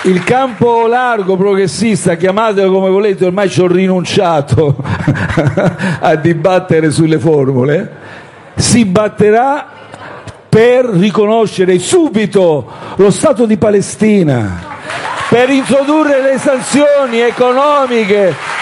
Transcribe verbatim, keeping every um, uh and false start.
il campo largo progressista, chiamatelo come volete, ormai ci ho rinunciato a dibattere sulle formule, si batterà per riconoscere subito lo Stato di Palestina, per introdurre le sanzioni economiche